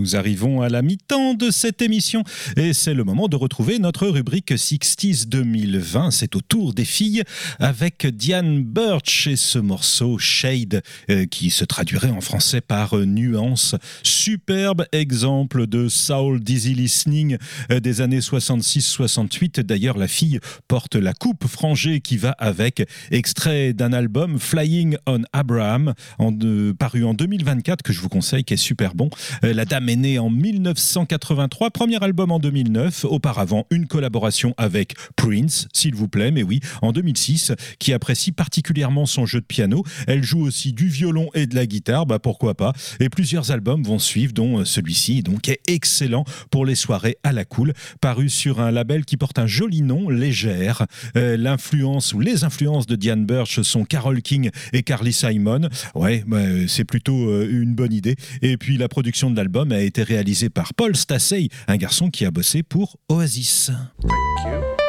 Nous arrivons à la mi-temps de cette émission et c'est le moment de retrouver notre rubrique 60s 2020. C'est au tour des filles avec Diane Birch et ce morceau Shade qui se traduirait en français par nuance. Superbe exemple de soul dizzy listening des années 66-68. D'ailleurs, la fille porte la coupe frangée qui va avec, extrait d'un album Flying on Abraham paru en 2024 que je vous conseille, qui est super bon. La dame est née en 1983, premier album en 2009, auparavant une collaboration avec Prince, s'il vous plaît, mais oui, en 2006, qui apprécie particulièrement son jeu de piano. Elle joue aussi du violon et de la guitare, pourquoi pas, et plusieurs albums vont suivre, dont celui-ci, donc, est excellent pour les soirées à la cool, paru sur un label qui porte un joli nom, Légère. L'influence ou les influences de Diane Birch sont Carole King et Carly Simon. Ouais, c'est plutôt une bonne idée. Et puis la production de l'album a été réalisée par Paul Stacey, un garçon qui a bossé pour Oasis. Thank you.